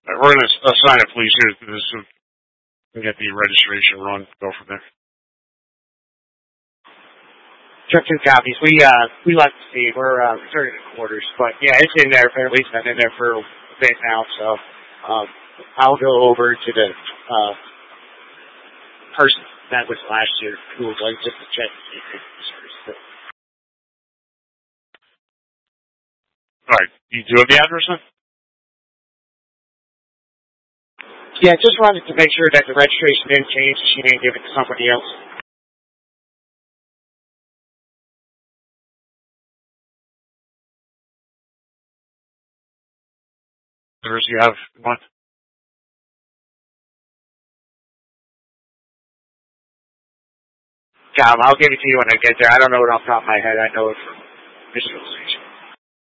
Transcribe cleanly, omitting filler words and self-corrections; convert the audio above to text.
We're going to assign a police here to this, so we get the registration run, go from there. Check 2 copies. We left the scene. We're returning to quarters, but yeah, it's in there. At least been in there for a bit now, so I'll go over to the person that was last year who would like just to check. All right, you do have the address then? Yeah, just wanted to make sure that the registration didn't change. She didn't give it to somebody else. Address you have one? I'll give it to you when I get there. I don't know it off the top of my head. I know it from visualization.